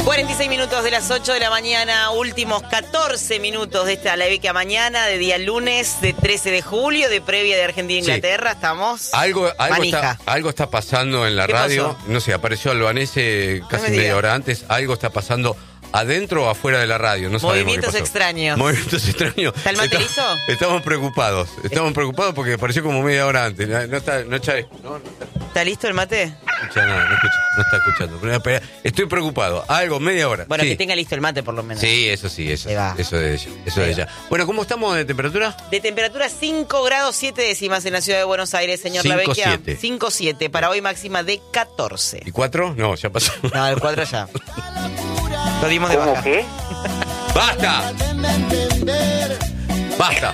46 minutos de las 8 de la mañana, últimos 14 minutos de esta Laibeca mañana, de día lunes, de 13 de julio, de previa de Argentina-Inglaterra, estamos Algo está pasando en la radio, pasó? No sé, apareció Albanese casi media hora antes, algo está pasando adentro o afuera de la radio, no sabemos Movimientos qué pasó. extraños. Movimientos extraños. ¿Está el mate listo? Estamos preocupados porque apareció como media hora antes, no está. ¿Está listo el mate? No está escuchando. Pero estoy preocado. Algo, media hora. Bueno, sí. que tenga listo el mate por lo menos. Sí, eso de ella. Bueno, ¿cómo estamos de temperatura? De temperatura 5 grados 7 décimas en la ciudad de Buenos Aires, señor Laibeca. 5-7. Para hoy máxima de 14. ¿Y 4? No, ya pasó. No, el 4 ya. Lo dimos de baja. ¿Qué? ¡Basta! ¡Basta!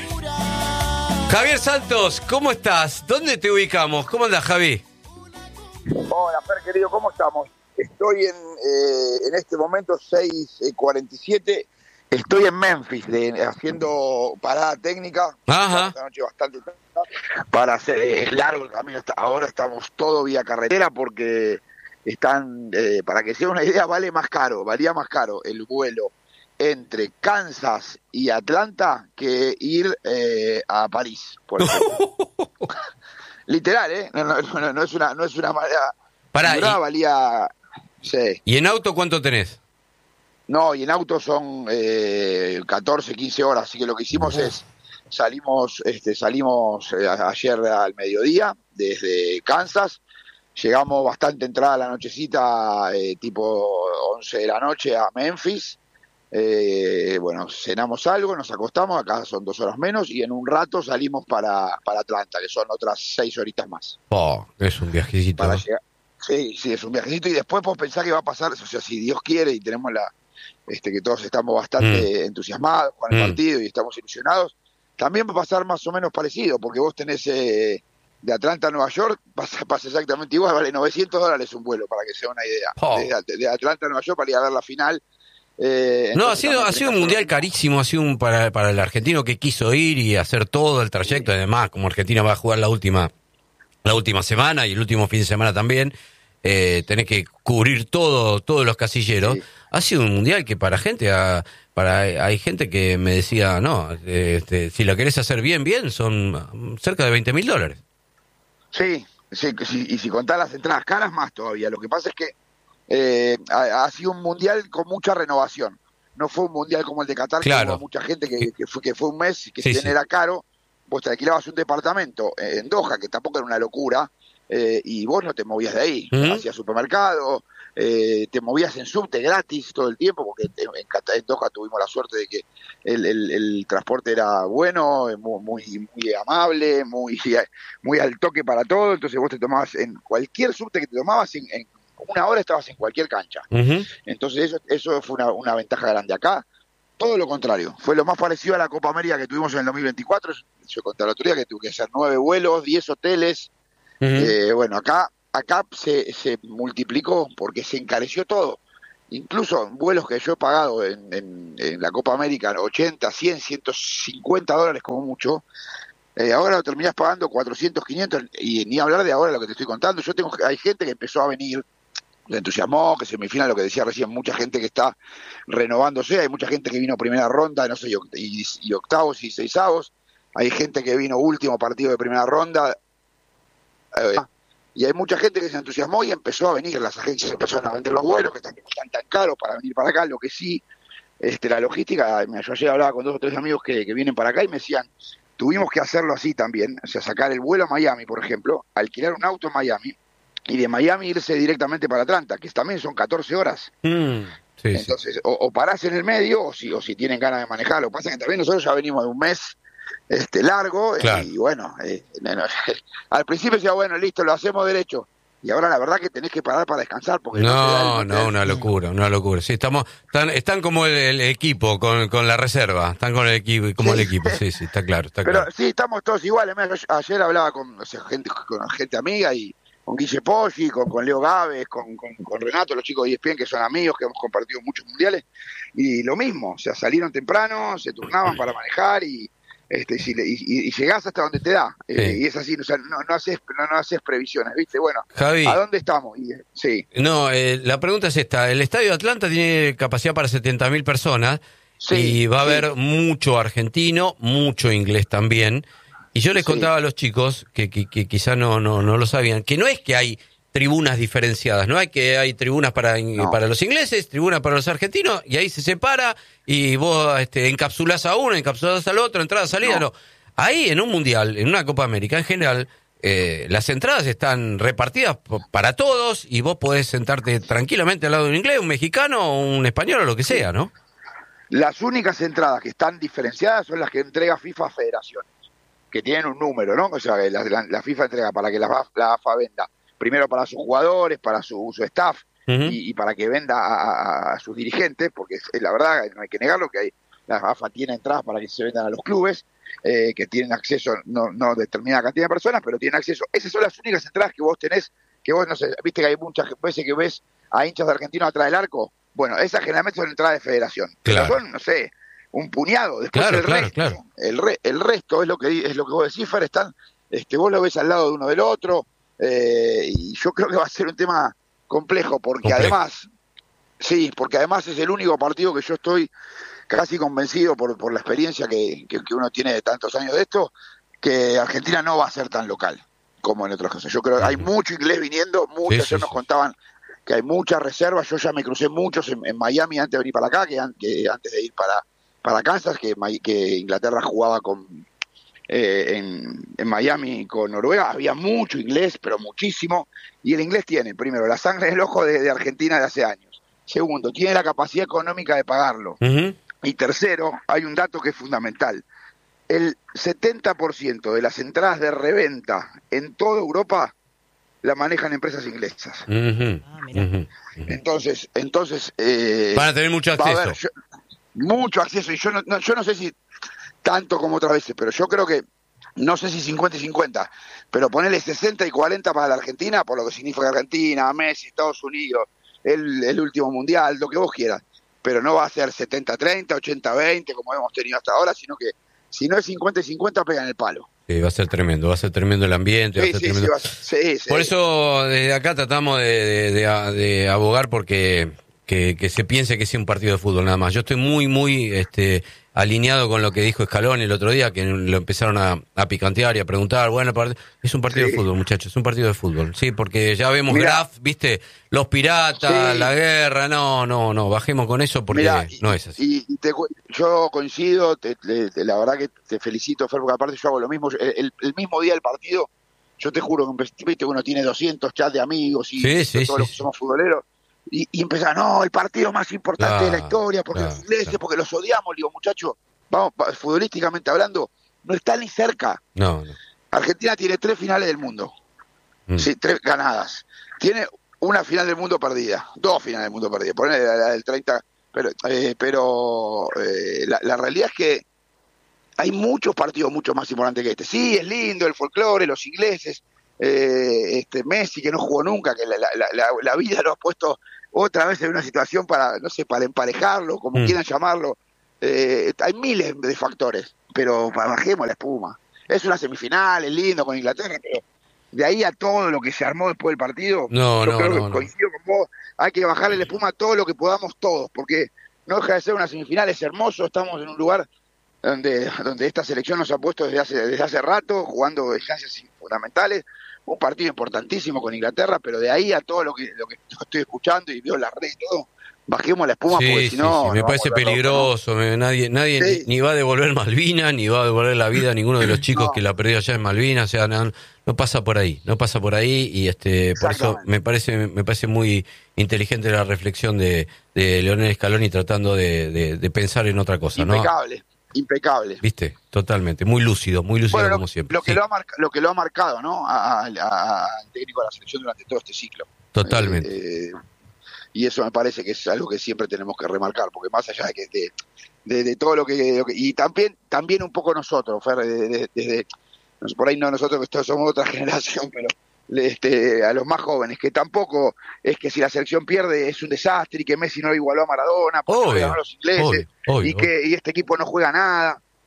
Javier Santos, ¿cómo estás? ¿Dónde te ubicamos? ¿Cómo andas, Javi? Hola, Fer, querido, ¿cómo estamos? Estoy en este momento 6:47. Estoy en Memphis haciendo parada técnica. Ajá. Esta noche bastante tarde, para hacer largo el camino. Ahora estamos todo vía carretera porque están, para que sea una idea, valía más caro el vuelo entre Kansas y Atlanta que ir a París, por ejemplo. Literal, no es una manera. Pará, valía. Sí. ¿Y en auto cuánto tenés? No, y en auto son 14, 15 horas, así que lo que hicimos es salimos ayer al mediodía desde Kansas, llegamos bastante entrada la nochecita, tipo 11 de la noche a Memphis. Bueno, cenamos algo, nos acostamos, acá son 2 horas menos, y en un rato salimos para Atlanta, que son otras 6 horitas más. Es un viajecito. Para llegar. Sí, es un viajecito, y después vos pensás que va a pasar, o sea, si Dios quiere, y tenemos que todos estamos bastante entusiasmados con el partido y estamos ilusionados, también va a pasar más o menos parecido, porque vos tenés de Atlanta a Nueva York, pasa exactamente igual, vale $900 un vuelo, para que sea una idea. De Atlanta a Nueva York para ir a ver la final. No, ha sido un mundial carísimo, ha sido para el argentino que quiso ir y hacer todo el trayecto. Además, como Argentina va a jugar la última semana y el último fin de semana también, tenés que cubrir todos los casilleros. Sí. Ha sido un mundial que hay gente que me decía, no, si lo querés hacer bien, son cerca de $20.000. Sí, y si contás las entradas caras, más todavía. Lo que pasa es que ha sido un mundial con mucha renovación. No fue un mundial como el de Qatar, claro, que hubo mucha gente que fue un mes, que si bien era caro, vos te alquilabas un departamento en Doha, que tampoco era una locura, y vos no te movías de ahí, hacías supermercado, te movías en subte gratis todo el tiempo, porque en Doha tuvimos la suerte de que el transporte era bueno, muy amable, muy al toque para todo. Entonces vos te tomabas en cualquier subte que te tomabas, en 1 hora estabas en cualquier cancha. Entonces eso fue una ventaja grande. Acá todo lo contrario, fue lo más parecido a la Copa América que tuvimos en el 2024. Yo conté la otro día que tuve que hacer 9 vuelos, 10 hoteles. Bueno, acá se multiplicó porque se encareció todo. Incluso vuelos que yo he pagado en la Copa América, 80, 100, $150 como mucho, ahora lo terminás pagando 400, 500, y ni hablar de ahora lo que te estoy contando. Hay gente que empezó a venir, le entusiasmó, que semifinal, lo que decía recién, mucha gente que está renovándose, hay mucha gente que vino primera ronda, no sé, y octavos y seisavos, hay gente que vino último partido de primera ronda, y hay mucha gente que se entusiasmó y empezó a venir. Las agencias empezaron a vender los vuelos, que están tan caros para venir para acá. Lo que sí, la logística, yo ayer hablaba con 2 o 3 amigos que vienen para acá y me decían, tuvimos que hacerlo así también, o sea, sacar el vuelo a Miami, por ejemplo, alquilar un auto en Miami, y de Miami irse directamente para Atlanta, que también son 14 horas. Entonces, o parás en el medio, o si tienen ganas de manejar. Lo que pasa es que también nosotros ya venimos de un mes largo, claro. Y bueno, al principio decía, bueno, listo, lo hacemos derecho. Y ahora la verdad que tenés que parar para descansar, porque no, una locura. Sí, están como el equipo con la reserva, están con el equipo, como el equipo, sí, está claro. Pero sí, estamos todos iguales. Ayer hablaba con gente amiga, y con Guille Poggi, con Leo Gávez, con Renato, los chicos de ESPN, que son amigos, que hemos compartido muchos mundiales, y lo mismo, o sea, salieron temprano, se turnaban para manejar, y y llegás hasta donde te da, y es así, o sea, no haces previsiones, ¿viste? Bueno, Javi, ¿a dónde estamos? Sí. No, la pregunta es esta, el Estadio de Atlanta tiene capacidad para 70.000 personas, sí, y va a haber mucho argentino, mucho inglés también, y yo les contaba a los chicos, que quizá no lo sabían, que no es que hay tribunas diferenciadas, no hay tribunas para los ingleses, tribunas para los argentinos, y ahí se separa, y vos encapsulás a uno, encapsulás al otro, entrada, salida, no. Ahí en un mundial, en una Copa América en general, las entradas están repartidas para todos, y vos podés sentarte tranquilamente al lado de un inglés, un mexicano, un español o lo que sea, ¿no? Las únicas entradas que están diferenciadas son las que entrega FIFA a federaciones, que tienen un número, ¿no? O sea, la FIFA entrega para que la AFA venda primero para sus jugadores, para su staff, y para que venda a sus dirigentes, porque la verdad, no hay que negarlo, que la AFA tiene entradas para que se vendan a los clubes, que tienen acceso, no determinada cantidad de personas, pero tienen acceso. Esas son las únicas entradas que vos tenés, que vos, no sé, viste que hay muchas veces que ves a hinchas de argentinos atrás del arco. Bueno, esas generalmente son entradas de federación. Claro. Pero son, no sé, un puñado. Después el resto es lo que vos decís, Fer, están, vos lo ves al lado de uno del otro, y yo creo que va a ser un tema complejo, porque además es el único partido que yo estoy casi convencido por la experiencia que uno tiene de tantos años de esto, que Argentina no va a ser tan local como en otros casos. Yo creo que hay mucho inglés viniendo, muchos nos contaban que hay muchas reservas. Yo ya me crucé muchos en Miami antes de venir para acá, que antes de ir para Kansas, que Inglaterra jugaba en Miami con Noruega. Había mucho inglés, pero muchísimo, y el inglés tiene, primero, la sangre en el ojo de Argentina de hace años. Segundo, tiene la capacidad económica de pagarlo. Y tercero, hay un dato que es fundamental. El 70% de las entradas de reventa en toda Europa la manejan empresas inglesas. Entonces van a tener mucho acceso. Mucho acceso, y yo no sé si tanto como otras veces, pero yo creo que, no sé si 50 y 50, pero ponerle 60 y 40 para la Argentina, por lo que significa Argentina, Messi, Estados Unidos, el último mundial, lo que vos quieras, pero no va a ser 70-30, 80-20 como hemos tenido hasta ahora, sino que si no es 50 y 50 pegan el palo. Sí, va a ser tremendo el ambiente. Por eso desde acá tratamos de abogar porque que se piense que sea un partido de fútbol nada más. Yo estoy muy alineado con lo que dijo Scaloni el otro día, que lo empezaron a picantear y a preguntar. Bueno, es un partido de fútbol, muchachos, es un partido de fútbol. Sí, porque ya vemos Graf, viste, los piratas, la guerra. No, bajemos con eso porque no es así. Yo coincido, la verdad que te felicito, Fer, porque aparte yo hago lo mismo. El mismo día del partido, yo te juro que viste, uno tiene 200 chats de amigos y todos los que somos futboleros. Y empezaba, no, el partido más importante de la historia, porque los ingleses, porque los odiamos. Digo, muchachos, vamos, futbolísticamente hablando, no está ni cerca. No. Argentina tiene 3 finales del mundo, 3 ganadas. Tiene una final del mundo perdida, 2 finales del mundo perdidas, ponele la del 30, pero la realidad es que hay muchos partidos mucho más importantes que este. Sí, es lindo el folclore, los ingleses, Messi, que no jugó nunca, que la vida lo ha puesto otra vez en una situación para emparejarlo, como quieran llamarlo. Hay miles de factores, pero bajemos la espuma. Es una semifinal, es lindo con Inglaterra, pero de ahí a todo lo que se armó después del partido, coincido con vos, hay que bajarle la espuma a todo lo que podamos todos, porque no deja de ser una semifinal, es hermoso, estamos en un lugar donde esta selección nos ha puesto desde hace rato, jugando instancias fundamentales, un partido importantísimo con Inglaterra, pero de ahí a todo lo que estoy escuchando y veo la red y todo, bajemos la espuma, porque si no... me parece peligroso, ¿no? Nadie ni va a devolver Malvinas, ni va a devolver la vida a ninguno de los chicos que la perdió allá en Malvinas, o sea, no pasa por ahí, y por eso me parece muy inteligente la reflexión de Lionel Scaloni tratando de pensar en otra cosa, impecable. ¿Viste? Totalmente. Muy lúcido bueno, como siempre. Lo que lo ha marcado, ¿no? Al técnico de la selección durante todo este ciclo. Totalmente. Y eso me parece que es algo que siempre tenemos que remarcar, porque más allá de todo lo que y también un poco nosotros, Fer, por ahí no nosotros que somos otra generación, pero a los más jóvenes, que tampoco es que si la selección pierde es un desastre y que Messi no igualó a Maradona porque no le ganó a los ingleses y este equipo no juega nada.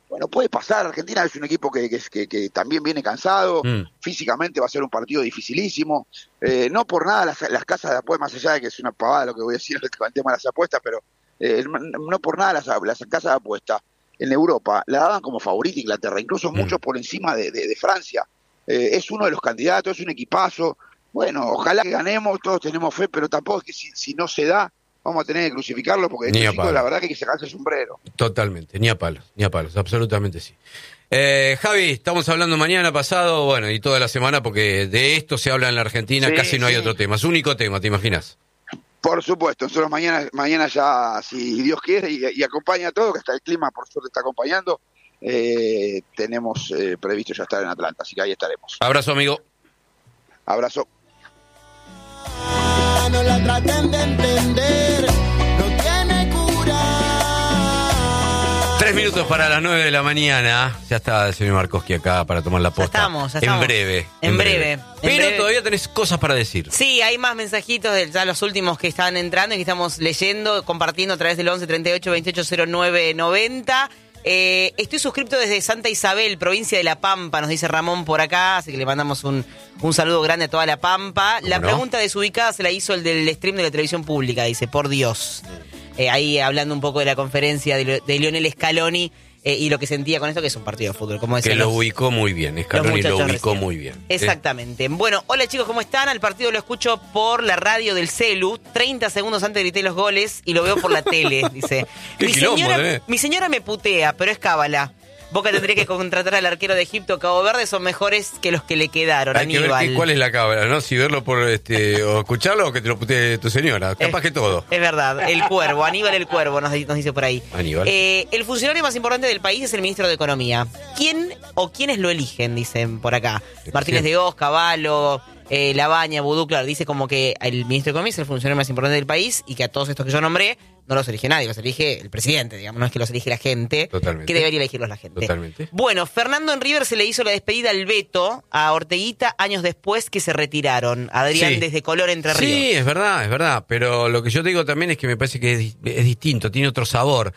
Bueno, puede pasar. Argentina es un equipo que también viene cansado. Físicamente va a ser un partido dificilísimo. No por nada las casas de apuestas, más allá de que es una pavada lo que voy a decir con el tema de las apuestas, pero no por nada las casas de apuestas en Europa la daban como favorita Inglaterra, incluso mucho por encima de Francia. Es uno de los candidatos, es un equipazo. Bueno, ojalá que ganemos, todos tenemos fe, pero tampoco es que si no se da, vamos a tener que crucificarlo, porque este chico, la verdad que hay que sacarse el sombrero. Totalmente, ni a palos, absolutamente sí. Javi, estamos hablando mañana, pasado, bueno, y toda la semana, porque de esto se habla en la Argentina, casi no hay otro tema, es un único tema, ¿te imaginas? Por supuesto, nosotros mañana ya, si Dios quiere, y acompaña a todo, que hasta el clima por suerte está acompañando, tenemos previsto ya estar en Atlanta, así que ahí estaremos. Abrazo, amigo. Abrazo. No la traten de entender, no tiene cura. 3 minutos para las 9 de la mañana. Ya está el señor Markovsky acá para tomar la posta. Ya estamos. En breve. Pero todavía tenés cosas para decir. Sí, hay más mensajitos de ya los últimos que están entrando y que estamos leyendo, compartiendo a través del 11 38 28 09 90. Estoy suscripto desde Santa Isabel, provincia de La Pampa, nos dice Ramón por acá, así que le mandamos un saludo grande a toda La Pampa. La pregunta desubicada se la hizo el del stream de la televisión pública, dice, por Dios. Ahí hablando un poco de la conferencia de Lionel Scaloni y lo que sentía con esto, que es un partido de fútbol, como decía. Que lo ubicó muy bien, Scaloni lo ubicó muy bien. Exactamente. Bueno, hola chicos, ¿cómo están? Al partido lo escucho por la radio del celu, 30 segundos antes grité los goles y lo veo por la tele, dice. Mi señora me putea, pero es cábala. Boca tendría que contratar al arquero de Egipto. Cabo Verde son mejores que los que le quedaron. Hay que ver cuál es la cábala, ¿no? Si verlo por o escucharlo o que te lo putee tu señora. Capaz que todo. Es verdad. El Cuervo, Aníbal el Cuervo nos dice por ahí. Aníbal. El funcionario más importante del país es el ministro de Economía. ¿Quién o quiénes lo eligen? Dicen por acá. Martínez de Hoz, Cavallo, Labaña, Vudú, claro. Dice como que el ministro de Economía es el funcionario más importante del país y que a todos estos que yo nombré no los elige nadie, los elige el presidente, digamos, no es que los elige la gente. Totalmente. Que debería elegirlos la gente. Totalmente. Bueno, Fernando en River se le hizo la despedida al Beto a Orteguita años después que se retiraron. Adrián desde Colón, Entre Ríos. Sí, es verdad, pero lo que yo te digo también es que me parece que es distinto, tiene otro sabor.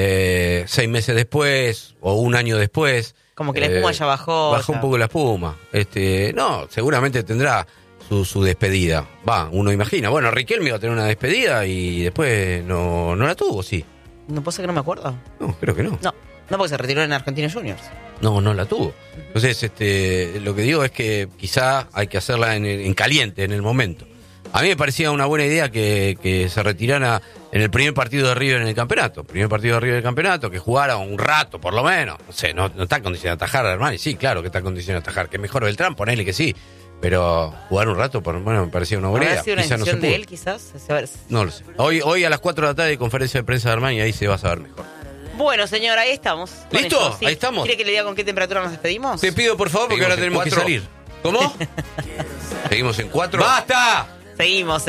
6 meses después o un año después. Como que la espuma ya bajó. Bajó un poco la espuma. No, seguramente tendrá su despedida. Uno imagina. Bueno, Riquelme iba a tener una despedida y después no la tuvo, sí. ¿No puede ser que no me acuerdo? No, creo que no. No, porque se retiró en Argentinos Juniors. No la tuvo. Entonces, lo que digo es que quizá hay que hacerla en caliente, en el momento. A mí me parecía una buena idea que se retirara en el primer partido de River en el campeonato. Primer partido de River en el campeonato, que jugara un rato, por lo menos. No sé, no está en condición de atajar, hermano. Sí, claro que está en condición de atajar. Que mejor Beltrán, ponele que sí. Pero jugar un rato, me parecía una buena idea. ¿Habrá sido una decisión de él, quizás? No lo sé. Hoy a las 4 de la tarde, conferencia de prensa de Armani, y ahí se va a saber mejor. Bueno, señora, ahí estamos. ¿Listo? Sí. Ahí estamos. ¿Quiere que le diga con qué temperatura nos despedimos? Te pido, por favor, porque ahora tenemos que salir. ¿Cómo? ¿Seguimos en 4? ¡Basta! Seguimos.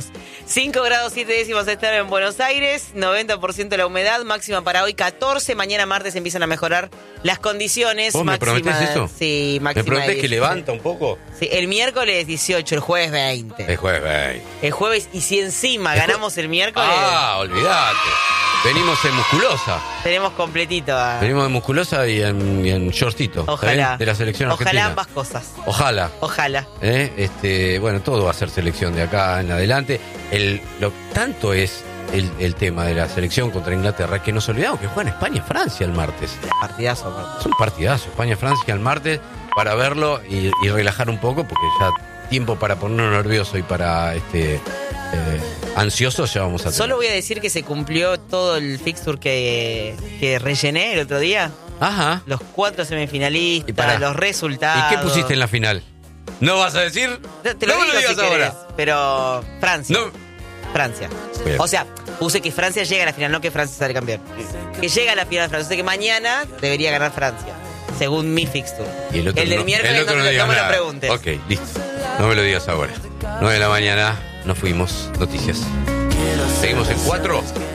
5 grados 7 décimas estar en Buenos Aires, 90% la humedad, máxima para hoy 14, mañana martes empiezan a mejorar las condiciones. ¿Vos me prometés eso? Sí, máxima. ¿Me prometés que levanta un poco? Sí, el miércoles 18, el jueves 20. El jueves 20. El jueves, y si encima ganamos el miércoles... Olvídate. Venimos en musculosa. Tenemos completito. Venimos en musculosa y en shortito. Ojalá. De la selección argentina. Ojalá ambas cosas. Ojalá. Bueno, todo va a ser selección de acá en adelante. Tanto es el tema de la selección contra Inglaterra que nos olvidamos que juegan España-Francia el martes. Partidazo. Es un partidazo. España-Francia el martes para verlo y relajar un poco porque ya tiempo para ponernos nervioso y para ansiosos ya vamos a tener. Solo voy a decir que se cumplió todo el fixture que rellené el otro día. Ajá. Los 4 semifinalistas, los resultados. ¿Y qué pusiste en la final? ¿No vas a decir? Te lo digo si querés, pero Francia. No. Francia. Bien. O sea, puse que Francia llega a la final, no que Francia sale campeón. Que llega a la final de Francia. O sea que mañana debería ganar Francia, según mi fixture. Y el del miércoles no me lo preguntes. Ok, listo. No me lo digas ahora. 9 de la mañana, nos fuimos. Noticias. Seguimos en 4.